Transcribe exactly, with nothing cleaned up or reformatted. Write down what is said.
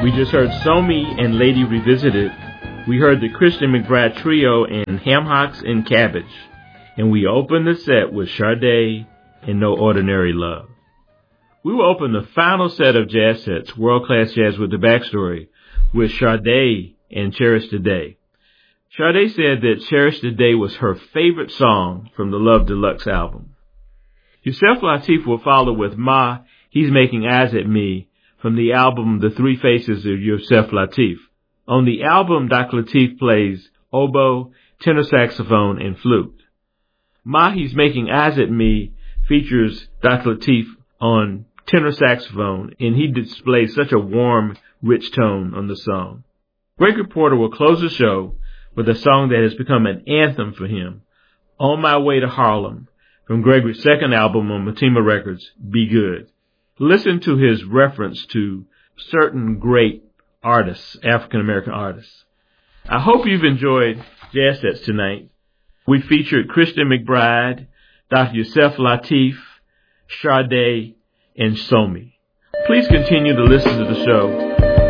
We just heard Somi and Lady Revisited. We heard the Christian McBride Trio and Ham Hocks and Cabbage. And we opened the set with Sade and No Ordinary Love. We will open the final set of jazz sets, World Class Jazz with the Backstory, with Sade and Cherish the Day. Sade said that Cherish the Day was her favorite song from the Love Deluxe album. Yusef Lateef will follow with Ma, He's Making Eyes at Me, from the album The Three Faces of Yusef Lateef. On the album, Doctor Lateef plays oboe, tenor saxophone, and flute. Ma, He's Making Eyes at Me features Doctor Lateef on tenor saxophone, and he displays such a warm, rich tone on the song. Gregory Porter will close the show with a song that has become an anthem for him, On My Way to Harlem, from Gregory's second album on Matima Records, Be Good. Listen to his reference to certain great artists, African-American artists. I hope you've enjoyed Jazz Sets tonight. We featured Christian McBride, Doctor Yusef Lateef, Sade, and Somi. Please continue to listen to the show